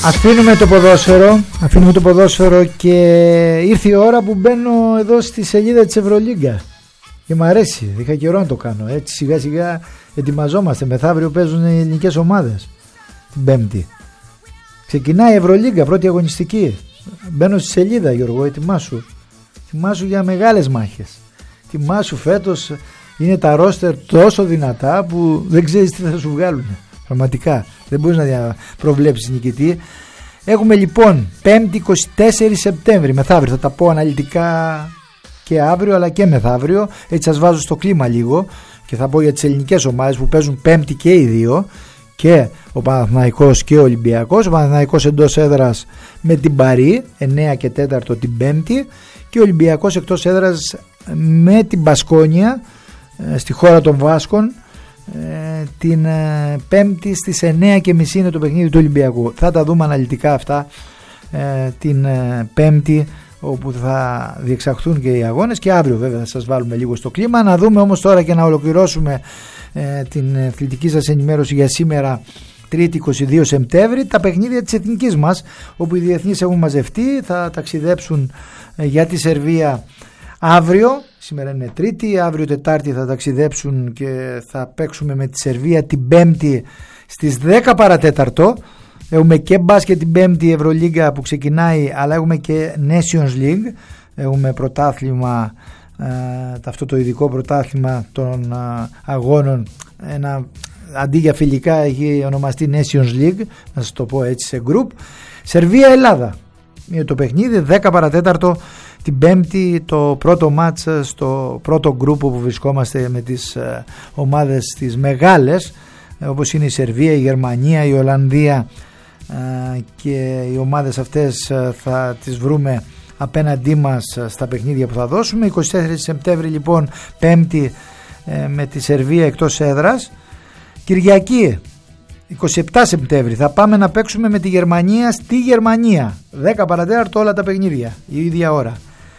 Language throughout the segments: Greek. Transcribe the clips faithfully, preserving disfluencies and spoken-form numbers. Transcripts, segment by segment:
Αφήνουμε το ποδόσφαιρο, αφήνουμε το ποδόσφαιρο και ήρθε η ώρα που μπαίνω εδώ στη σελίδα της Ευρωλίγκα και μου αρέσει, είχα καιρό να το κάνω, έτσι σιγά σιγά ετοιμαζόμαστε. Μεθαύριο παίζουν οι ελληνικές ομάδες την Πέμπτη, ξεκινάει η Ευρωλίγκα, πρώτη αγωνιστική. Μπαίνω στη σελίδα, Γιώργο, ετοιμάσου, ετοιμάσου για μεγάλες μάχες, ετοιμάσου. Φέτος είναι τα ρόστερ τόσο δυνατά που δεν ξέρεις τι θα σου βγάλουν. Πραγματικά δεν μπορείς να προβλέψεις νικητή. Έχουμε λοιπόν Πέμπτη είκοσι τέσσερις Σεπτέμβρη, μεθαύριο, θα τα πω αναλυτικά και αύριο αλλά και μεθαύριο, έτσι σας βάζω στο κλίμα λίγο και θα πω για τις ελληνικές ομάδες που παίζουν Πέμπτη και οι δύο, και ο Παναθηναϊκός και ο Ολυμπιακός. Ο Παναθηναϊκός εντός έδρας με την Παρί εννέα και τέσσερα την Πέμπτη και ο Ολυμπιακός εκτός έδρας με την Μπασκόνια στη χώρα των Βάσκων την Πέμπτη στις εννέα και μισή είναι το παιχνίδι του Ολυμπιακού. Θα τα δούμε αναλυτικά αυτά την Πέμπτη, όπου θα διεξαχθούν και οι αγώνες, και αύριο βέβαια θα σας βάλουμε λίγο στο κλίμα. Να δούμε όμως τώρα και να ολοκληρώσουμε την αθλητική σας ενημέρωση για σήμερα, Τρίτη είκοσι δύο Σεπτέμβρη, τα παιχνίδια της εθνικής μας, όπου οι διεθνείς έχουν μαζευτεί, θα ταξιδέψουν για τη Σερβία αύριο. Σήμερα είναι Τρίτη, αύριο Τετάρτη θα ταξιδέψουν και θα παίξουμε με τη Σερβία την Πέμπτη στις δέκα παρατέταρτο. Έχουμε και μπάσκετ την Πέμπτη, Ευρωλίγκα που ξεκινάει, αλλά έχουμε και Nations League. Έχουμε πρωτάθλημα, ε, αυτό το ειδικό πρωτάθλημα των ε, αγώνων, ένα, αντί για φιλικά έχει ονομαστεί Nations League, να σας το πω έτσι σε group. Σερβία-Ελλάδα είναι το παιχνίδι, δέκα παρατέταρτο την Πέμπτη, το πρώτο μάτς στο πρώτο γκρουπ που βρισκόμαστε με τις ε, ομάδες τις μεγάλες, ε, όπως είναι η Σερβία, η Γερμανία, η Ολλανδία, ε, και οι ομάδες αυτές ε, θα τις βρούμε απέναντί μας στα παιχνίδια που θα δώσουμε. είκοσι τέσσερις Σεπτέμβρη λοιπόν Πέμπτη ε, με τη Σερβία εκτός έδρας. Κυριακή είκοσι επτά Σεπτέμβρη θα πάμε να παίξουμε με τη Γερμανία στη Γερμανία, δέκα παρατέταρτο όλα τα παιχνίδια η ίδια ώρα.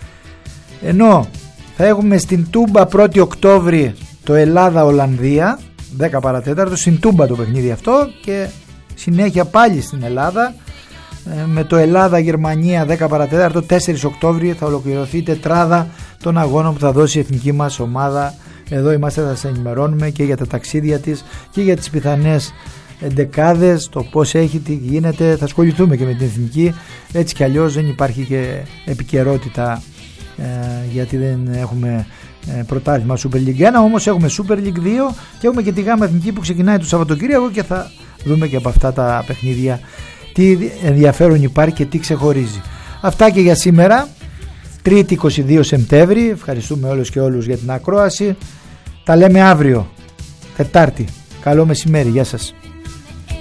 Ενώ θα έχουμε στην Τούμπα πρώτη Οκτώβρη το Ελλάδα-Ολλανδία, δέκα παρατέταρτο στην Τούμπα το παιχνίδι αυτό, και συνέχεια πάλι στην Ελλάδα με το Ελλάδα-Γερμανία δέκα παρατέταρτο, τέσσερις Οκτώβρη θα ολοκληρωθεί η τετράδα των αγώνων που θα δώσει η εθνική μας ομάδα. Εδώ είμαστε, θα σας ενημερώνουμε και για τα ταξίδια της και για τις πιθανές εντεκάδες, το πώς έχει, τι γίνεται, θα ασχοληθούμε και με την εθνική. Έτσι κι αλλιώς δεν υπάρχει και επικαιρότητα, ε, γιατί δεν έχουμε ε, πρωτάθλημα Super League ένα, όμως έχουμε Super League δύο και έχουμε και τη γάμα εθνική που ξεκινάει το Σαββατοκύριακο, και θα δούμε και από αυτά τα παιχνίδια τι ενδιαφέρον υπάρχει και τι ξεχωρίζει. Αυτά και για σήμερα, Τρίτη είκοσι δύο Σεπτέμβρη. Ευχαριστούμε όλους και όλους για την ακρόαση. Τα λέμε αύριο Τετάρτη. Καλό μεσημέρι, γεια σας.